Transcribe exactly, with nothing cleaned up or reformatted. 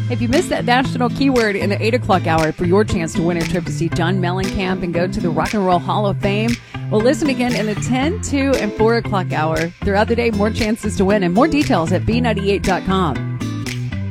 If you missed that national keyword in the eight o'clock hour for your chance to win a trip to see John Mellencamp and go to the Rock and Roll Hall of Fame, well, listen again in the ten, two, and four o'clock hour. Throughout the day, more chances to win and more details at B ninety-eight dot com.